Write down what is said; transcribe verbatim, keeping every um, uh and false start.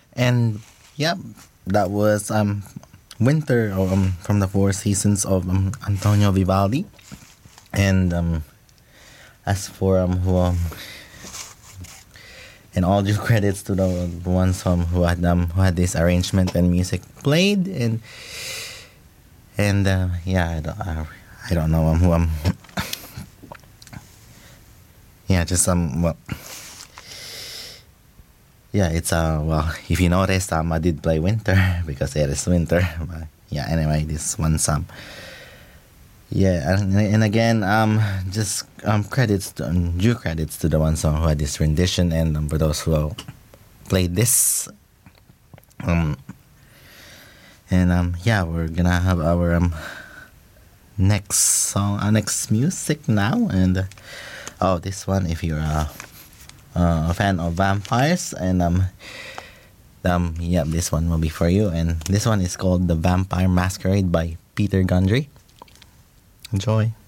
And yeah, that was um Winter um from the Four Seasons of um, Antonio Vivaldi. And um as for um who um and all due credits to the, the ones um, who had um who had this arrangement and music played. and and uh, yeah I don't I, I don't know um who um yeah just um well yeah it's uh well if you noticed um I did play Winter because it is winter, but yeah, anyway, this one's um yeah, and, and again, um, just um, credits, to, um, due credits to the ones um, who had this rendition, and um, for those who uh, played this. Um, and um, yeah, we're gonna have our um, next song, our next music now, and uh, oh, this one, if you're a, uh, a fan of vampires, and um, um, yeah, this one will be for you, and this one is called "The Vampire Masquerade" by Peter Gundry. Enjoy.